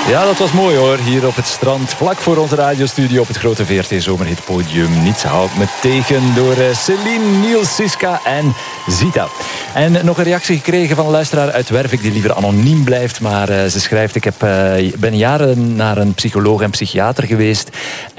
Ja, dat was mooi hoor. Hier op het strand, vlak voor onze radiostudio op het grote VRT Zomerhitpodium. Niets houdt me tegen door Celine, Niels, Siska en Zita. En nog een reactie gekregen van een luisteraar uit Wervik die liever anoniem blijft. Maar ze schrijft, ik ben jaren naar een psycholoog en psychiater geweest.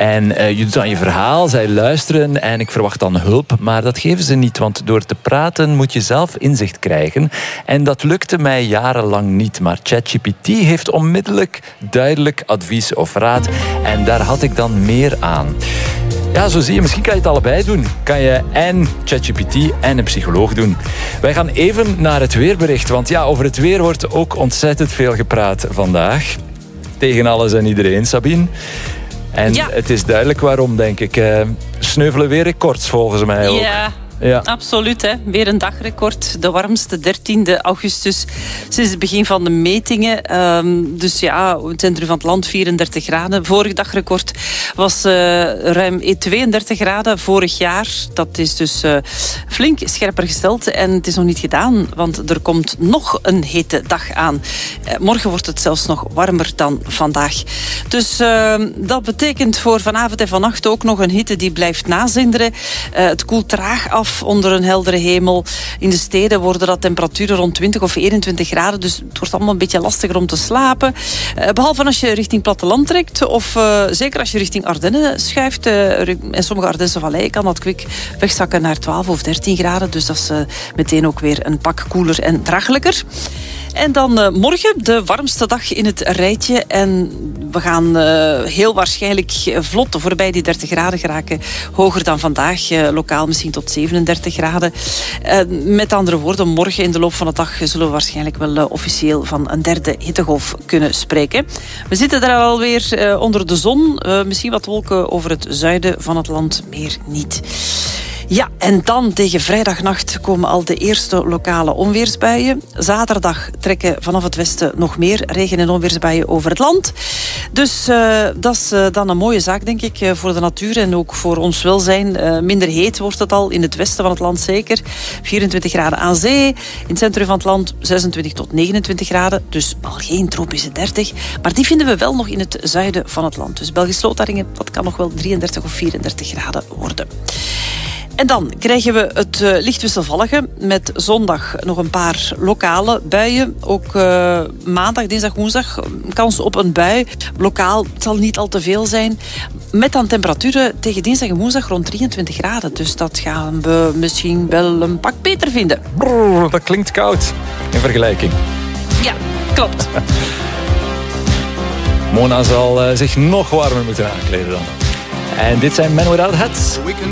En je doet dan je verhaal, zij luisteren en ik verwacht dan hulp. Maar dat geven ze niet, want door te praten moet je zelf inzicht krijgen. En dat lukte mij jarenlang niet. Maar ChatGPT heeft onmiddellijk duidelijk advies of raad. En daar had ik dan meer aan. Ja, zo zie je, misschien kan je het allebei doen. Kan je en ChatGPT en een psycholoog doen. Wij gaan even naar het weerbericht. Want ja, over het weer wordt ook ontzettend veel gepraat vandaag. Tegen alles en iedereen, Sabine. En ja, het is duidelijk waarom, denk ik. Sneuvelen weer records volgens mij ook. Ja, absoluut. Hè. Weer een dagrecord. De warmste 13e augustus sinds het begin van de metingen. Dus ja, het centrum van het land 34 graden. Vorig dagrecord was ruim 32 graden vorig jaar. Dat is dus flink scherper gesteld. En het is nog niet gedaan, want er komt nog een hete dag aan. Morgen wordt het zelfs nog warmer dan vandaag. Dus dat betekent voor vanavond en vannacht ook nog een hitte die blijft nazinderen. Het koelt traag af onder een heldere hemel. In de steden worden dat temperaturen rond 20 of 21 graden. Dus het wordt allemaal een beetje lastiger om te slapen. Behalve als je richting platteland trekt. Of zeker als je richting Ardennen schuift. In sommige Ardense valleien kan dat kwik wegzakken naar 12 of 13 graden. Dus dat is meteen ook weer een pak koeler en draaglijker. En dan morgen de warmste dag in het rijtje. En we gaan heel waarschijnlijk vlot voorbij die 30 graden geraken. Hoger dan vandaag. Lokaal misschien tot 37 graden. Met andere woorden, morgen in de loop van de dag zullen we waarschijnlijk wel officieel van een derde hittegolf kunnen spreken. We zitten daar alweer onder de zon. Misschien wat wolken over het zuiden van het land, meer niet. Ja, en dan tegen vrijdagnacht komen al de eerste lokale onweersbuien. Zaterdag trekken vanaf het westen nog meer regen- en onweersbuien over het land. Dus dat is dan een mooie zaak, denk ik, voor de natuur en ook voor ons welzijn. Minder heet wordt het al in het westen van het land zeker. 24 graden aan zee. In het centrum van het land 26 tot 29 graden. Dus al geen tropische 30. Maar die vinden we wel nog in het zuiden van het land. Dus Belgisch-Slotharingen, dat kan nog wel 33 of 34 graden worden. En dan krijgen we het licht wisselvallige met zondag nog een paar lokale buien. Ook maandag, dinsdag, woensdag kans op een bui. Lokaal, het zal niet al te veel zijn. Met dan temperaturen tegen dinsdag en woensdag rond 23 graden. Dus dat gaan we misschien wel een pak beter vinden. Brrr, dat klinkt koud in vergelijking. Ja, klopt. Mona zal zich nog warmer moeten aankleden dan. En dit zijn Men Without Hats.